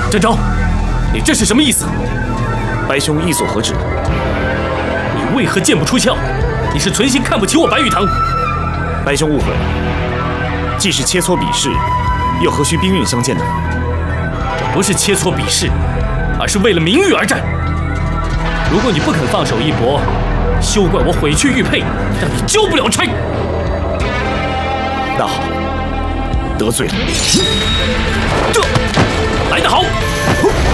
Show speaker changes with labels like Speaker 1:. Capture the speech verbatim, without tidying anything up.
Speaker 1: 郑州，你这是什么意思？
Speaker 2: 白兄意所何指？
Speaker 1: 你为何剑不出鞘？你是存心看不起我白玉堂？
Speaker 2: 白兄误会了，既是切磋比试，又何须兵刃相见呢？
Speaker 1: 这不是切磋比试，而是为了名誉而战。如果你不肯放手一搏，休怪我毁去玉佩，让你交不了差。
Speaker 2: 那好，得罪了。
Speaker 1: 这来得好。